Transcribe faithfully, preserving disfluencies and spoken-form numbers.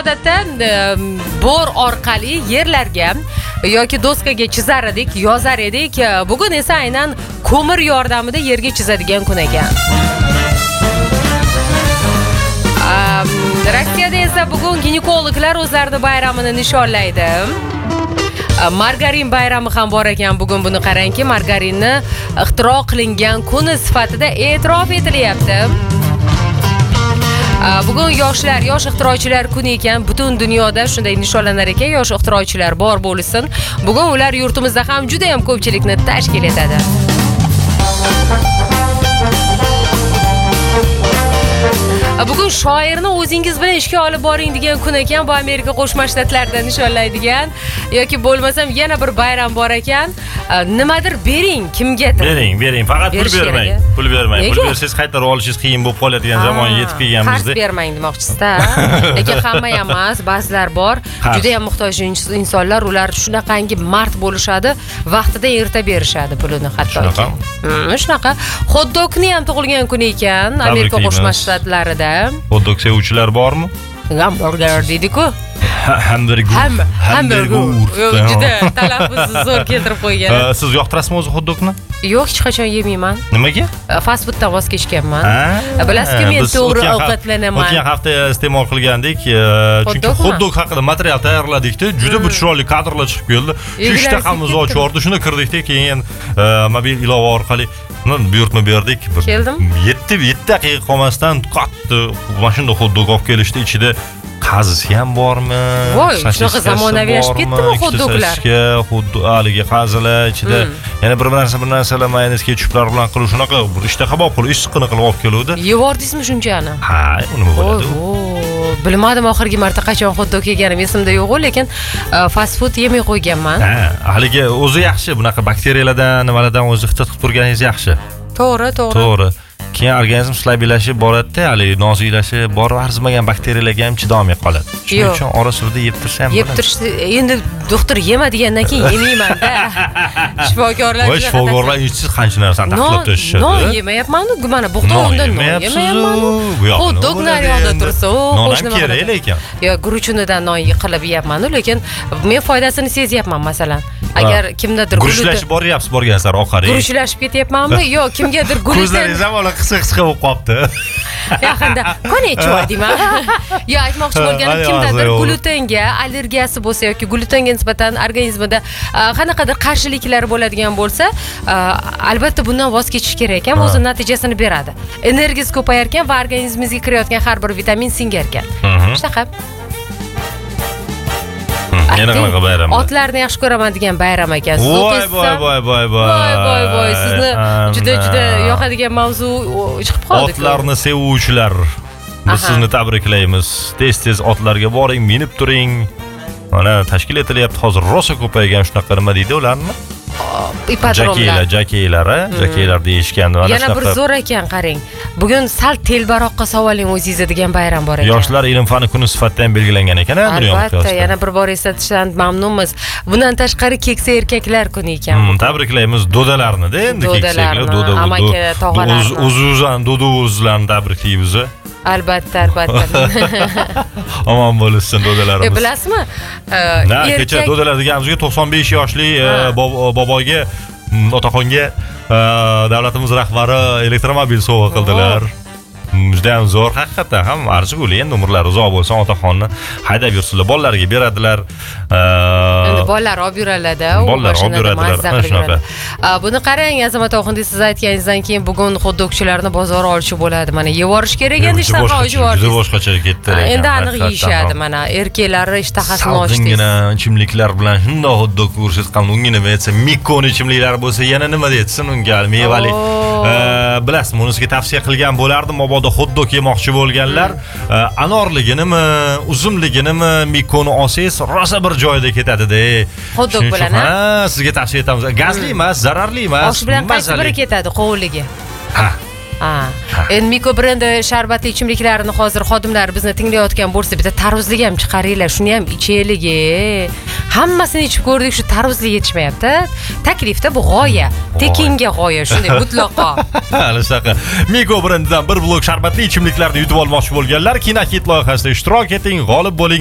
odatda bor orqali yerlarga yoki doskaga chizar edik, yozar edik. Bugun esa aynan ko'mir yordamida yerga chizadigan kun ekan. Rossiyada esa bugun ginekologlar o'zlarini bayramini nishonlaydi. Margarin bayrami ham bor ekan. Bugun buni qarangki, margarinni ixtiro qilingan kuni sifatida e'tirof etilyapti. Bugun yoshlar, yosh ixtirochilar kuni ekan. Butun dunyoda shunday nishonlanar ekan. Yosh ixtirochilar bor bo'lsin. Bugun ular yurtimizda ham juda ham ko'pchilikni tashkil etadi. Bugun shoirni o'zingiz bilan ishga olib boring degan kun ekan. Bu Amerika Qo'shma Shtatlarida nishonlaydigan yoki bo'lmasam yana bir bayram bor ekan. Nimadir bering, kimgadir. Bering, bering, faqat pul bermang. Pul bermang. Pul bersangiz qaytarib olishingiz qiyin bo'lib qoladigan zamonga yetib kelganmizda. Qarz bermang demoqchisiz-da. Lekin hamma ham emas, ba'zilar bor. Juda ham muhtoj insonlar, ular shunaqangi mard bo'lishadi, vaqtida erta berishadi pulini hattoki. Hmm, shunaqa. Hot-dogni ham tug'ilgan kun ekan Amerika Qo'shma Shtatlarida. Hot-dog sevuvchilar bormi? Hamburger deydi-ku. Hamburger. Hamburger. Juda talaffuzi zo'r keltirib qo'ygan. Siz yoqtirasizmi o'zi hot-dogni? Yo'q, hech qachon yemayman. Nimaga? Fast fooddan voz kechganman. Bilasizki, men to'g'ri ovqatlanaman. O'tgan hafta iste'mol qilgandik, chunki hot-dog haqida material tayyorladik-da, juda bir chiroyli kadrlar chiqib keldi. Shu ishtahamiz ochordi, shuni kirdikda, keyin mobil ilova orqali buyurtma berdik. yetti daqiqa qolmasdan katta mana shunday hot-dog olib kelishdi, ichida qazisi ham bormi? Voy, shunaqa zamonaviylashib ketdimi hot-doglar? Xuddi haligi qazilar ichida yana bir narsa bir narsalar mayonez ketchuplar bilan qilib shunaqa bir ishtaha bop qilib issiqqina qilib olib keluvdi. Yevordingizmi shunchani? Ha, nima bo'ladi? Bilmadim oxirgi marta qachon hot-dog yeganim esimda yo'q, lekin fast food yemay qo'yganman. Ha, haligi o'zi yaxshi, bunaqa bakteriyalardan, nimalardan o'zi ehtiyot qilib turganingiz yaxshi. To'g'ri, to'g'ri. To'g'ri. Keyin organizm sulaylashib boradi-da, hali noziklashib, borib arzimagan bakteriyalarga ham chidolmay qoladi. Shuning uchun ora-surda yeb tursa ham yeb turishni endi doktor yema degandan keyin yemayman-da. Shifokorlar voy shifokorlar ishsiz qancha narsani taklif qilishadi. No, yemayapman-ku, mana bug'doy undan yemayapman. Hot-dog naryoqda tursa, qo'shni kerak lekin. Yo, guruchunidan non qilib yeyapman, lekin men foydasini sezyapman masalan. Agar kimdadir guruchlashib boryapsiz, borgan sari oqaring. Guruchlashib ketyapmanmi? Yo, kimgadir gluten ko'zlaringiz ham ola qisqa-qisqa bo'lib qolibdi. Yaqinda konecho deyman. Yo, aytmoqchi bo'lganim, kimdadir glutenga allergiyasi bo'lsa yoki glutenga nisbatan organizmida qanaqadir qarshiliklar bo'ladigan bo'lsa, albatta bundan voz kechish kerak ekan, o'z natijasini beradi. Energiyasi ko'payar ekan va organizmingizga kirayotgan har bir vitamin singar ekan. Shunaqa. Yana qanaqa bayram? Otlarni yaxshi ko'raman degan bayram ekan. Voy, voy, voy, voy, voy. Voy, voy, voy. Sizni juda juda yoqadigan mavzu chiqib qoldi. Otlarni sevuvchilar, biz sizni tabriklaymiz. Tez-tez otlarga boring, minib turing. Mana tashkil etilyapti hozir rosa ko'paygan shunaqa nima deydi ularni? Ipodromlar, jakeylar, jakeylar deyishgan. Yana bir zo'r ekan, qarang. Bugun sal telbaroqqa savoling o'zingizga degan bayram bor ekan. Yoshlar ilm-fani kuni sifatida ham belgilangan ekan, dunyo miqyosida. Albatta, yana bir bor eslatishdan mamnunmiz. Bundan tashqari keksa erkaklar kuni ekan. Tabriklaymiz dodalarni-da, endi keksalar, doda, amaki, tog'alarni. O'zuzan, dodovuzlarni tabriklaymiz. Albatta, albatta. Omon bo'lsin dodalarimiz. Bilasizmi? Na, kecha dodalar deganimizga to'qson besh yoshli boboga, otaxonga davlatimiz rahbari elektromobil sovg'a qildilar. Juda ham zo'r, haqiqatan ham arzigulik, endi umrlari uzoq bo'lsin, otaxonni haydab yursinlar, bolalarga beradilar. Endi bolalar olib yuradi-da, bolalar olib yuradilar, shunaqa. Buni qarang, Azamat Oxundiy, siz aytganingizdan keyin bugun hot-dogchilarni bozor olishi bo'ladi. Mana yevorish kerak endi ishtaha ochib. Juda boshqacha ketdi. Endi aniq yeyishadi, mana erkaklari ishtahasini ochdi. Ongina ichimliklar bilan shunday hot-dog ko'rsiz qilgan, ongina aytsa, Mikko'ning ichimliklari bo'lsa, yana nima deytsin unga, mevali. Bilasizmi, unisiga tavsiya qilgan bo'lardim, mabodo hot-dog yemoqchi bo'lganlar, anorliginimi, uzumliginimi Mikko'ni olsangiz, rosa bir joyda ketadi-da. Hot-dog bilan, ha, sizga tavsiya etamiz. Gazli emas, zararli emas. Osh bilan qaysi biri ketadi, qovunligi? Ha. Ha. Endi Mikko brendi sharbatli ichimliklarini hozir xodimlar bizni tinglayotgan bo'lsa, bitta tarvuzlik ham chiqaringlar, shuni ham ichaylik. Hammasini ichib ko'rdik, shu tarvuzlik yetishmayapti. Taklifda bu g'oya, tekinga g'oya, shunday mutlaqo. Hali shunaqa. Mikko brendidan bir blok sharbatli ichimliklarni yutib olmoqchi bo'lganlar, Kinokit loyihasida ishtirok eting, g'olib bo'ling.